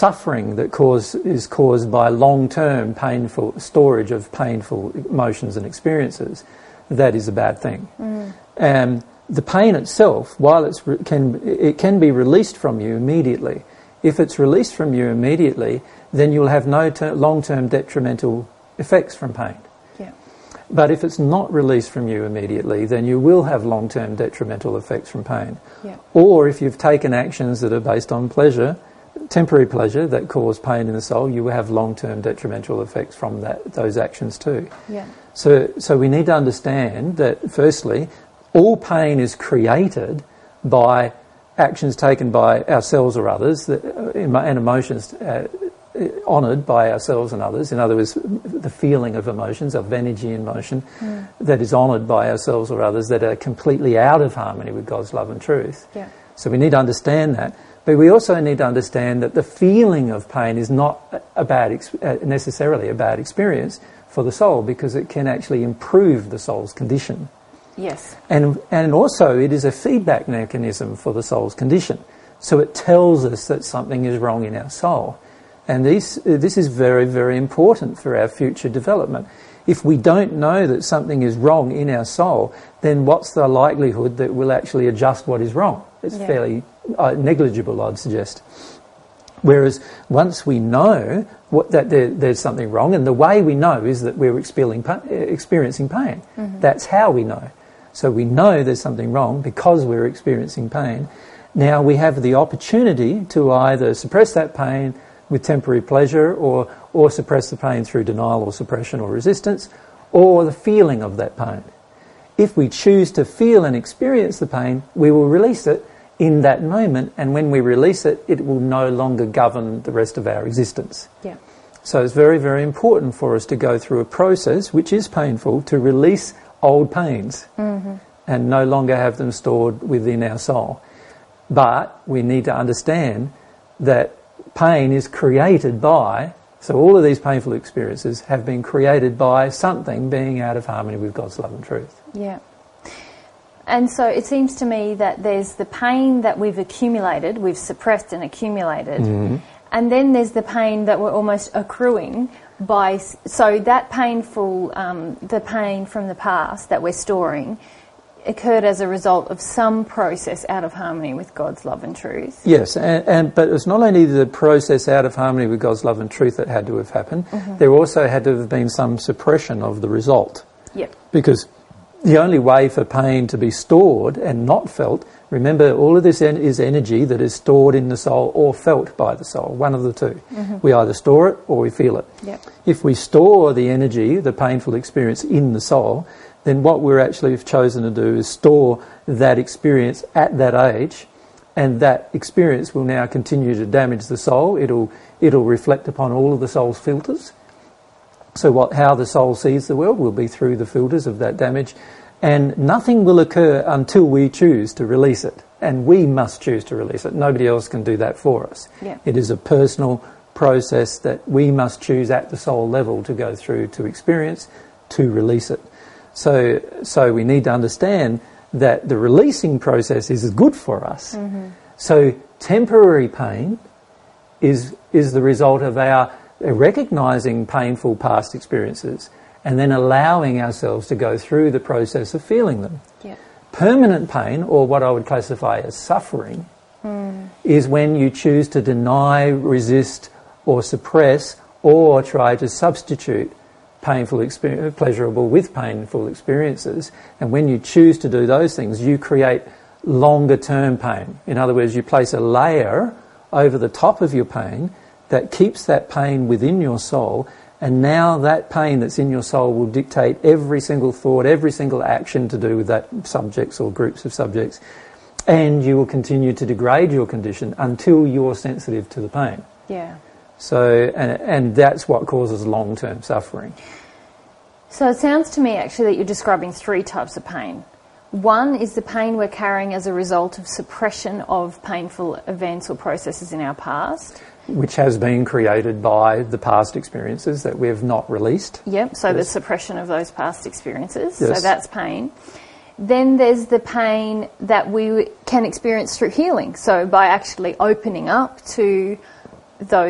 suffering that is caused by long-term painful storage of painful emotions and experiences, that is a bad thing. And the pain itself, while it can be released from you immediately. If it's released from you immediately, then you'll have no long-term detrimental effects from pain. Yeah. But if it's not released from you immediately, then you will have long-term detrimental effects from pain. Yeah. Or if you've taken actions that are based on pleasure, temporary pleasure that cause pain in the soul, you will have long-term detrimental effects from those actions too. Yeah. So we need to understand that, firstly, all pain is created by actions taken by ourselves or others, and emotions honoured by ourselves and others. In other words, the feeling of emotions, of energy in motion, that is honoured by ourselves or others, that are completely out of harmony with God's love and truth. Yeah. So we need to understand that. But we also need to understand that the feeling of pain is not necessarily a bad experience for the soul, because it can actually improve the soul's condition. Yes. And also it is a feedback mechanism for the soul's condition. So it tells us that something is wrong in our soul. And this is very, very important for our future development. If we don't know that something is wrong in our soul, then what's the likelihood that we'll actually adjust what is wrong? It's fairly negligible, I'd suggest. Whereas once we know that there's something wrong, and the way we know is that we're experiencing pain. That's how we know. So we know there's something wrong because we're experiencing pain. Now we have the opportunity to either suppress that pain with temporary pleasure, or suppress the pain through denial or suppression or resistance, or the feeling of that pain. If we choose to feel and experience the pain, we will release it in that moment, and when we release it, it will no longer govern the rest of our existence. Yeah. So it's very, very important for us to go through a process, which is painful, to release old pains and no longer have them stored within our soul. But we need to understand that pain is created by, so all of these painful experiences have been created by something being out of harmony with God's love and truth. Yeah. And so it seems to me that there's the pain that we've accumulated, we've suppressed and accumulated, and then there's the pain that we're almost accruing by, so that painful, the pain from the past that we're storing occurred as a result of some process out of harmony with God's love and truth. Yes, but it's not only the process out of harmony with God's love and truth that had to have happened, there also had to have been some suppression of the result. Yep. Because the only way for pain to be stored and not felt, remember, all of this is energy that is stored in the soul or felt by the soul, one of the two. We either store it or we feel it. Yep. If we store the energy, the painful experience in the soul, then what we're actually chosen to do is store that experience at that age, and that experience will now continue to damage the soul. It'll reflect upon all of the soul's filters. So how the soul sees the world will be through the filters of that damage, and nothing will occur until we choose to release it. And we must choose to release it. Nobody else can do that for us. Yeah. It is a personal process that we must choose at the soul level to go through to experience, to release it. So we need to understand that the releasing process is good for us. So temporary pain is the result of our recognising painful past experiences and then allowing ourselves to go through the process of feeling them. Yeah. Permanent pain, or what I would classify as suffering, is when you choose to deny, resist or suppress or try to substitute pleasurable with painful experiences. And when you choose to do those things, you create longer term pain. In other words, you place a layer over the top of your pain that keeps that pain within your soul, and now that pain that's in your soul will dictate every single thought, every single action to do with that subjects or groups of subjects, and you will continue to degrade your condition until you're sensitive to the pain. Yeah. So, and that's what causes long-term suffering. So it sounds to me actually that you're describing three types of pain. One is the pain we're carrying as a result of suppression of painful events or processes in our past. Which has been created by the past experiences that we have not released. Yep, so the suppression of those past experiences. Yes. So that's pain. Then there's the pain that we can experience through healing. So by actually opening up to those